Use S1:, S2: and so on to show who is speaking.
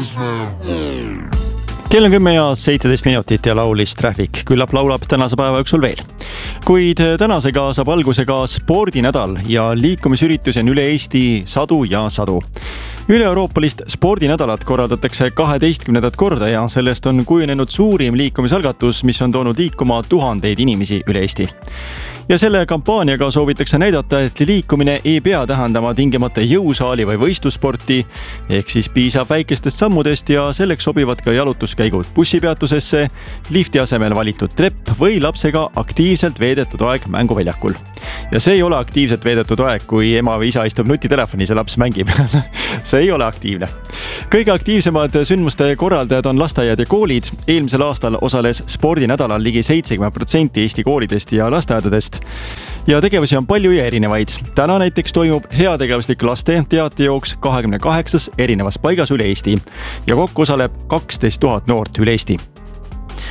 S1: Kell on 10 ja 17 minutit ja laulis Traffic. Küllap laulab tänase päeva jooksul veel. Kuid tänasega saab alguse ka spordinädal ja liikumisüritusi on üle Eesti sadu ja sadu. Üle-euroopalist spordinädalat korraldatakse 12. korda ja sellest on kujunenud suurim liikumisalgatus, mis on toonud liikuma tuhandeid inimesi üle Eesti. Ja selle kampaaniaga soovitakse näidata, et liikumine ei pea tähendama tingimata jõusaali või võistlussporti, ehk siis piisab väikestest sammudest ja selleks sobivad ka jalutuskäigud bussipeatusesse, lifti asemel valitud trepp või lapsega aktiivselt veedetud aeg mänguväljakul. Ja see ei ole aktiivselt veedetud aeg, kui ema või isa istub nutitelefonis ja laps mängib. See ei ole aktiivne. Kõige aktiivsemad sündmuste korraldajad on lasteaiad ja koolid. Eelmisel aastal osales spordinädalal ligi 70% Eesti koolidest ja lasteaedadest. Ja tegevusi on palju ja erinevaid. Täna näiteks toimub heategevuslik laste teatejooks 28 erinevas paigas üle Eesti ja kokku osaleb 12 000 noort üle Eesti.